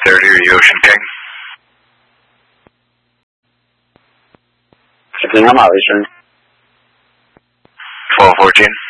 30, are you Ocean King? Checking on Molly, sir. 1214.